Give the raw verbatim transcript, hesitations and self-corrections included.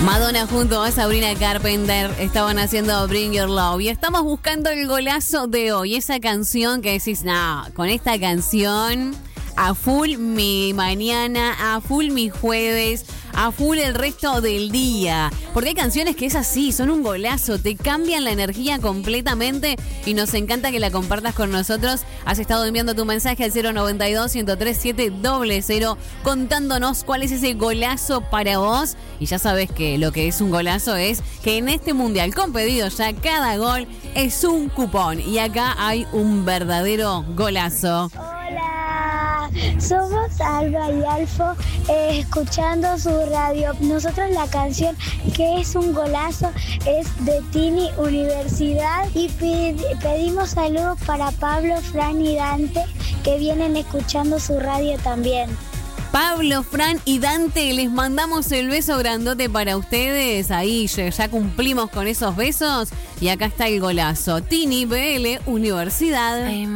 Madonna junto a Sabrina Carpenter estaban haciendo Bring Your Love y estamos buscando el golazo de hoy, esa canción que decís, no, con esta canción a full mi mañana, a full mi jueves, a full el resto del día. Porque hay canciones que es así, son un golazo, te cambian la energía completamente y nos encanta que la compartas con nosotros. Has estado enviando tu mensaje al cero noventa y dos, ciento tres, siete cero cero contándonos cuál es ese golazo para vos. Y ya sabes que lo que es un golazo es que en este mundial con pedidos ya cada gol es un cupón. Y acá hay un verdadero golazo. Hola, somos Alba y Alfo, eh, escuchando su radio. Nosotros la canción que es un golazo es de Tini Universidad y pid- pedimos saludos para Pablo, Fran y Dante que vienen escuchando su radio también. Pablo, Fran y Dante, les mandamos el beso grandote para ustedes. Ahí ya, ya cumplimos con esos besos y acá está el golazo. Tini B L Universidad.